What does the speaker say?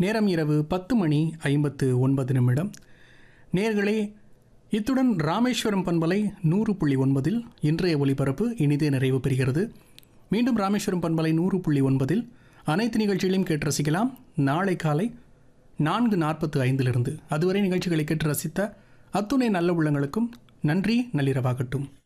நேரம் இரவு 10:59. நேர்களே, இத்துடன் ராமேஸ்வரம் பண்பலை 100.9 இன்றைய ஒலிபரப்பு இனிதே நிறைவு பெறுகிறது. மீண்டும் ராமேஸ்வரம் பண்பலை 100.9 அனைத்து நிகழ்ச்சிகளையும் கேட்டு ரசிக்கலாம். நாளை காலை 4:45 அதுவரை நிகழ்ச்சிகளை கேட்டு ரசித்த அத்துணை நல்ல உள்ளங்களுக்கும் நன்றி. நள்ளிரவாகட்டும்.